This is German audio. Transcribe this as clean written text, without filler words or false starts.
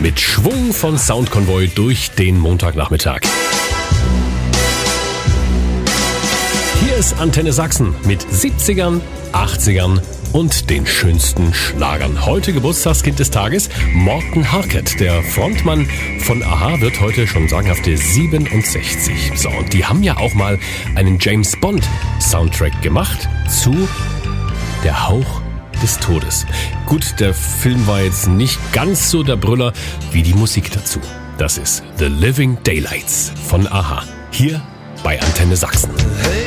Mit Schwung von Soundkonvoi durch den Montagnachmittag. Hier ist Antenne Sachsen mit 70ern, 80ern und den schönsten Schlagern. Heute Geburtstagskind des Tages, Morten Harket. Der Frontmann von a-ha wird heute schon sagenhafte 67. So, und die haben ja auch mal einen James Bond Soundtrack gemacht zu Der Hauch des Todes. Gut, der Film war jetzt nicht ganz so der Brüller wie die Musik dazu. Das ist The Living Daylights von a-ha. Hier bei Antenne Sachsen. Hey.